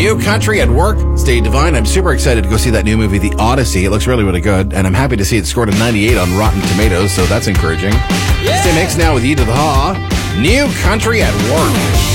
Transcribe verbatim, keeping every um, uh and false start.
New Country at Work. Stay divine. I'm super excited to go see that new movie, The Odyssey. It looks really, really good, and I'm happy to see it scored a ninety-eight on Rotten Tomatoes, so that's encouraging. Yeah. Stay mixed now with Ye to the Haw. New Country at Work.